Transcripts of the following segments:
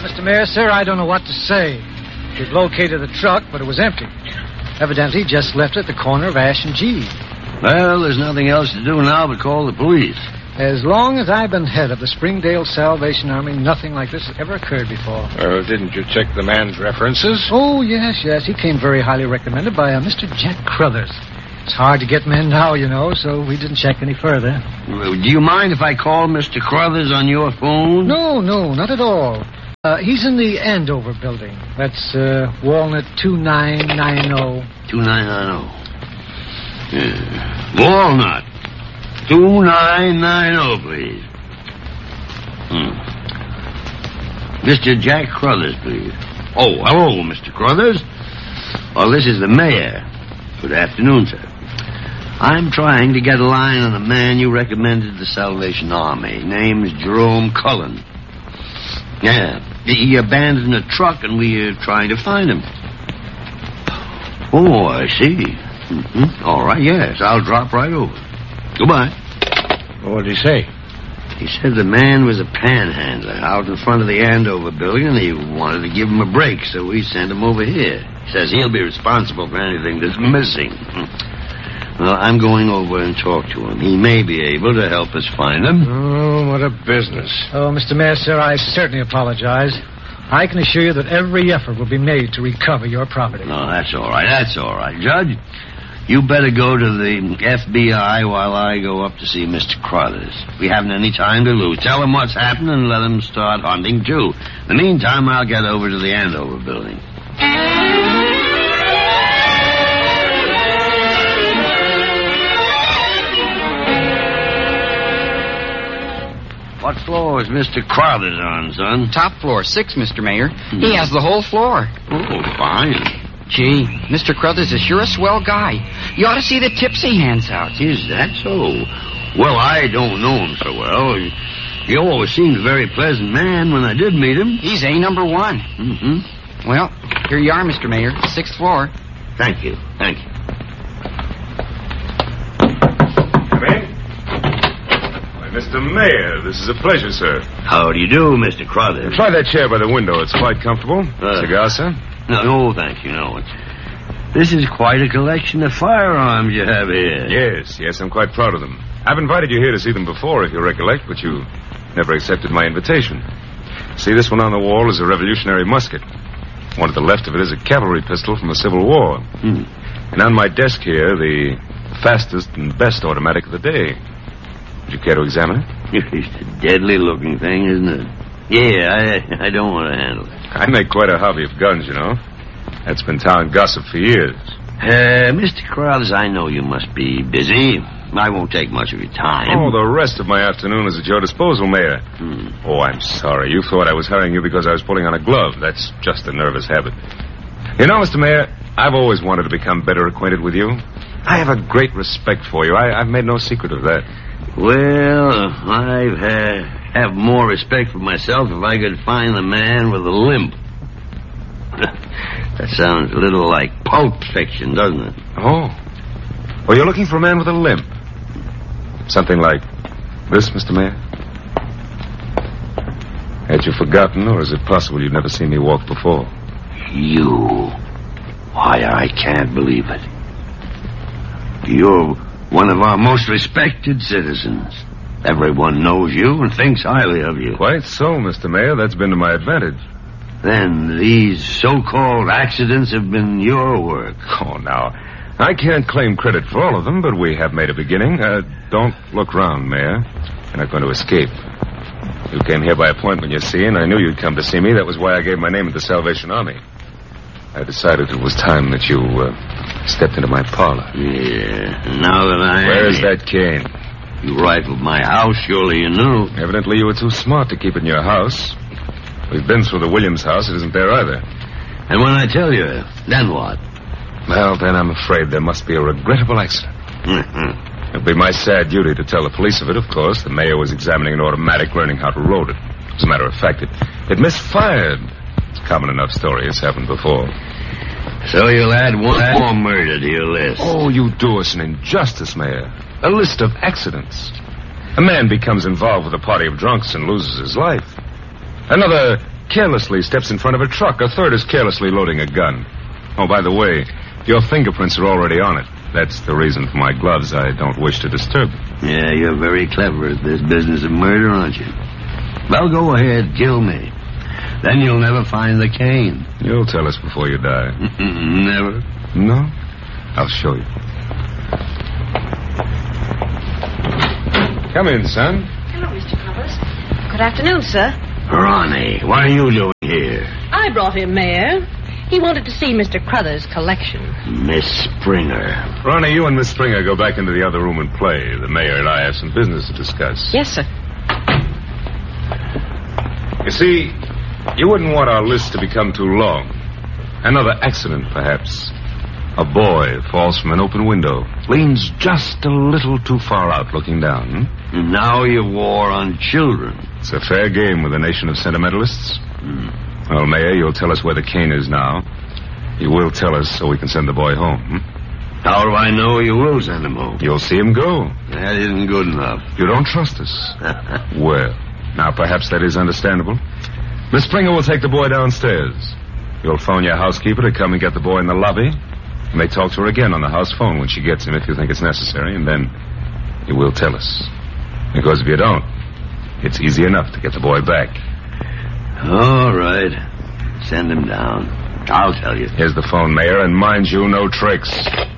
Mr. Mayor, sir, I don't know what to say. We've located the truck, but it was empty. Evidently just left at the corner of Ash and G. Well, there's nothing else to do now but call the police. As long as I've been head of the Springdale Salvation Army, nothing like this has ever occurred before. Didn't you check the man's references? Oh, yes. He came very highly recommended by Mr. Jack Crothers. It's hard to get men now, you know, so we didn't check any further. Do you mind if I call Mr. Crothers on your phone? No, not at all. He's in the Andover building. That's Walnut 2990. 2990. Yeah. Walnut 2990, please. Mr. Jack Crothers, please. Oh, hello, Mr. Crothers. Oh, this is the mayor. Good afternoon, sir. I'm trying to get a line on a man you recommended to the Salvation Army. Name's Jerome Cullen. Yeah, he abandoned a truck, and we're trying to find him. Oh, I see. Mm-hmm. All right, yes, I'll drop right over. Goodbye. What did he say? He said the man was a panhandler out in front of the Andover building, and he wanted to give him a break, so we sent him over here. He says he'll be responsible for anything that's missing. Well, I'm going over and talk to him. He may be able to help us find him. Oh, what a business. Oh, Mr. Mayor, sir, I certainly apologize. I can assure you that every effort will be made to recover your property. No, that's all right. Judge, you better go to the FBI while I go up to see Mr. Crothers. We haven't any time to lose. Tell him what's happened and let him start hunting, too. In the meantime, I'll get over to the Andover building. What floor is Mr. Crothers on, son? Top floor, 6, Mr. Mayor. He has the whole floor. Oh, fine. Gee, Mr. Crothers is sure a swell guy. You ought to see the tips he hands out. Is that so? Well, I don't know him so well. He always seemed a very pleasant man when I did meet him. He's A number 1. Mm-hmm. Well, here you are, Mr. Mayor. 6th floor. Thank you. Come in. Why, Mr. Mayor, this is a pleasure, sir. How do you do, Mr. Crothers? Try that chair by the window. It's quite comfortable. Cigar, sir? No, thank you, no. This is quite a collection of firearms you have here. Yes, I'm quite proud of them. I've invited you here to see them before, if you recollect, but you never accepted my invitation. See, this one on the wall is a Revolutionary musket. One at the left of it is a cavalry pistol from the Civil War. And on my desk here, the fastest and best automatic of the day. Would you care to examine it? It's a deadly-looking thing, isn't it? Yeah, I don't want to handle it. I make quite a hobby of guns, you know. That's been town gossip for years. Mr. Crothers, I know you must be busy. I won't take much of your time. Oh, the rest of my afternoon is at your disposal, Mayor. Oh, I'm sorry. You thought I was hurrying you because I was pulling on a glove. That's just a nervous habit. You know, Mr. Mayor, I've always wanted to become better acquainted with you. I have a great respect for you. I've made no secret of that. Well, I've have more respect for myself if I could find the man with a limp. That sounds a little like Pulp Fiction, doesn't it? Oh. Well, you're looking for a man with a limp. Something like this, Mr. Mayor? Had you forgotten, or is it possible you've never seen me walk before? You? Why, I can't believe it. You're one of our most respected citizens. Everyone knows you and thinks highly of you. Quite so, Mr. Mayor. That's been to my advantage. Then these so-called accidents have been your work. Oh, now, I can't claim credit for all of them, but we have made a beginning. Don't look round, Mayor. You're not going to escape. You came here by appointment, you see, and I knew you'd come to see me. That was why I gave my name at the Salvation Army. I decided it was time that you stepped into my parlor. Yeah, now that Where's that cane? You rifled my house, surely you knew. Evidently you were too smart to keep it in your house. We've been through the Williams house. It isn't there either. And when I tell you, then what? Well, then I'm afraid there must be a regrettable accident. It'll be my sad duty to tell the police of it, of course. The mayor was examining an automatic, learning how to load it. As a matter of fact, it misfired. It's a common enough story. It's happened before. So you'll add one more murder to your list. Oh, you do us an injustice, Mayor. A list of accidents. A man becomes involved with a party of drunks and loses his life. Another carelessly steps in front of a truck. A third is carelessly loading a gun. Oh, by the way, your fingerprints are already on it. That's the reason for my gloves. I don't wish to disturb them. Yeah, you're very clever at this business of murder, aren't you? Well, go ahead, kill me. Then you'll never find the cane. You'll tell us before you die. Never. No? I'll show you. Come in, son. Hello, Mr. Covers. Good afternoon, sir. Ronnie, what are you doing here? I brought him, Mayor. He wanted to see Mr. Crothers' collection. Miss Springer. Ronnie, you and Miss Springer go back into the other room and play. The mayor and I have some business to discuss. Yes, sir. You see, you wouldn't want our list to become too long. Another accident, perhaps. A boy falls from an open window, leans just a little too far out looking down. And now you war on children. It's a fair game with a nation of sentimentalists. Well, Mayor, you'll tell us where the cane is now. You will tell us so we can send the boy home. How do I know you will send him home? You'll see him go. That isn't good enough. You don't trust us. Well, now perhaps that is understandable. Miss Springer will take the boy downstairs. You'll phone your housekeeper to come and get the boy in the lobby. You may talk to her again on the house phone when she gets him if you think it's necessary, and then you will tell us. Because if you don't, it's easy enough to get the boy back. All right. Send him down. I'll tell you. Here's the phone, Mayor, and mind you, no tricks.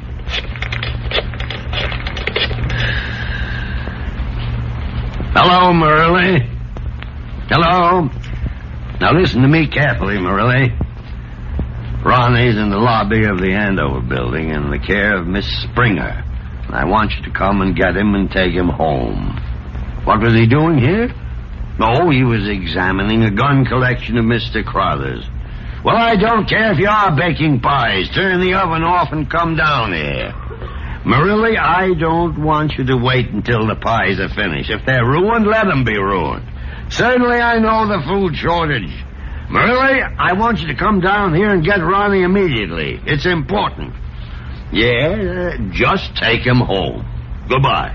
Hello, Morelli. Hello. Now listen to me carefully, Morelli. Ronnie's in the lobby of the Andover building in the care of Miss Springer. And I want you to come and get him and take him home. What was he doing here? Oh, he was examining a gun collection of Mr. Crothers. Well, I don't care if you are baking pies. Turn the oven off and come down here. Morelli, I don't want you to wait until the pies are finished. If they're ruined, let them be ruined. Certainly I know the food shortage. Morelli, I want you to come down here and get Ronnie immediately. It's important. Yeah, just take him home. Goodbye.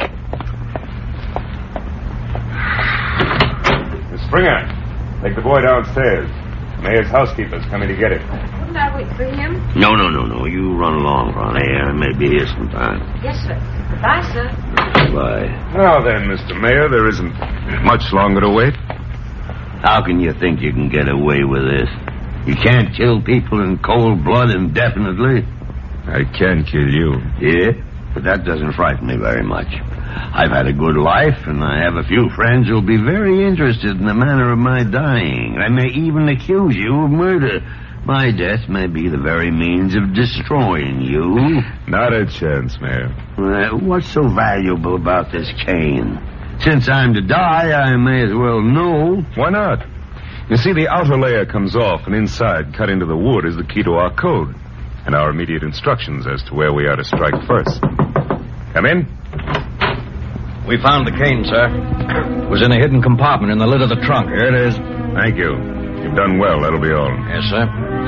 Miss Springer, take the boy downstairs. Mayor's housekeeper's coming to get him. Wouldn't I wait for him? No. You run along, Ronnie. I may be here sometime. Yes, sir. Goodbye, sir. Goodbye. Now then, Mr. Mayor, there isn't much longer to wait. How can you think you can get away with this? You can't kill people in cold blood indefinitely. I can kill you. Yeah, but that doesn't frighten me very much. I've had a good life, and I have a few friends who'll be very interested in the manner of my dying. They may even accuse you of murder. My death may be the very means of destroying you. Not a chance, Mayor. What's so valuable about this cane? Since I'm to die, I may as well know. Why not? You see, the outer layer comes off, and inside, cut into the wood, is the key to our code and our immediate instructions as to where we are to strike first. Come in. We found the cane, sir. It was in a hidden compartment in the lid of the trunk. Here it is. Thank you. You've done well. That'll be all. Yes, sir.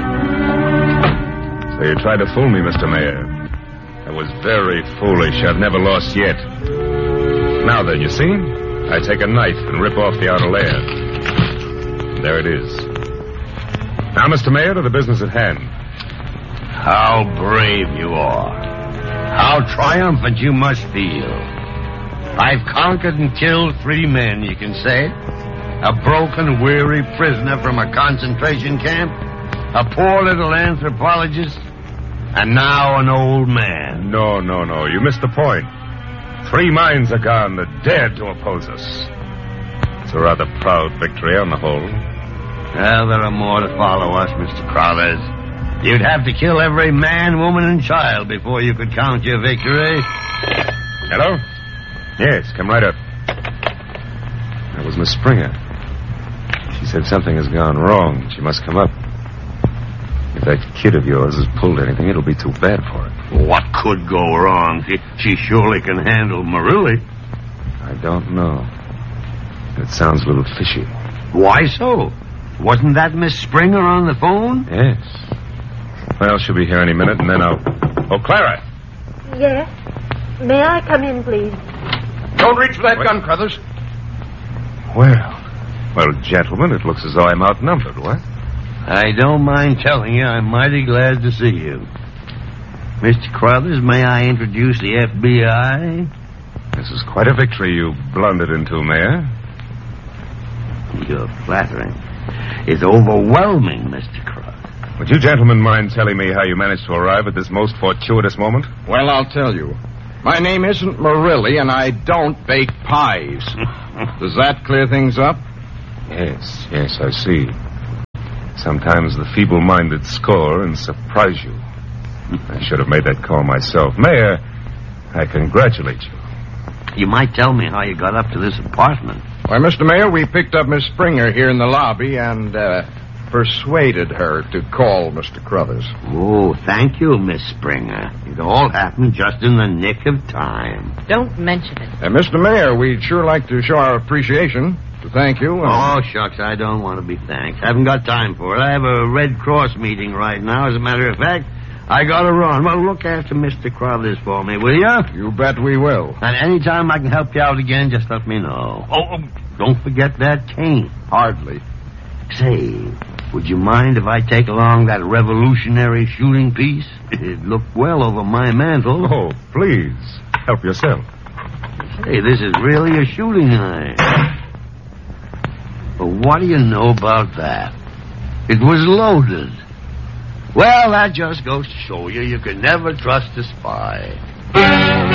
So you tried to fool me, Mr. Mayor. That was very foolish. I've never lost yet. Now then, you see? I take a knife and rip off the outer layer. And there it is. Now, Mr. Mayor, to the business at hand. How brave you are. How triumphant you must feel. I've conquered and killed 3 men, you can say. A broken, weary prisoner from a concentration camp, a poor little anthropologist, and now an old man. No. You missed the point. 3 minds are gone that dared to oppose us. It's a rather proud victory on the whole. Well, there are more to follow us, Mr. Crothers. You'd have to kill every man, woman, and child before you could count your victory. Hello? Yes, come right up. That was Miss Springer. She said something has gone wrong. She must come up. If that kid of yours has pulled anything, it'll be too bad for it. What could go wrong? She surely can handle Morelli. I don't know. It sounds a little fishy. Why so? Wasn't that Miss Springer on the phone? Yes. Well, she'll be here any minute, and then I'll... Oh, Clara! Yes? May I come in, please? Don't reach for that gun, Crothers. Well, Well, gentlemen, it looks as though I'm outnumbered, what? I don't mind telling you I'm mighty glad to see you. Mr. Crothers, may I introduce the FBI? This is quite a victory you blundered into, Mayor. You're flattering. It's overwhelming, Mr. Crothers. Would you gentlemen mind telling me how you managed to arrive at this most fortuitous moment? Well, I'll tell you. My name isn't Murilli, and I don't bake pies. Does that clear things up? Yes, I see. Sometimes the feeble-minded score and surprise you. I should have made that call myself. Mayor, I congratulate you. You might tell me how you got up to this apartment. Why, Mr. Mayor, we picked up Miss Springer here in the lobby and persuaded her to call Mr. Crothers. Oh, thank you, Miss Springer. It all happened just in the nick of time. Don't mention it. Mr. Mayor, we'd sure like to show our appreciation, to thank you. Oh, shucks, I don't want to be thanked. Haven't got time for it. I have a Red Cross meeting right now. As a matter of fact, I gotta run. Well, look after Mr. Crothers for me, will you? You bet we will. And anytime I can help you out again, just let me know. Oh, don't forget that cane. Hardly. Say, would you mind if I take along that revolutionary shooting piece? It'd look well over my mantle. Oh, please, help yourself. Hey, this is really a shooting knife. But what do you know about that? It was loaded. Well, that just goes to show you can never trust a spy.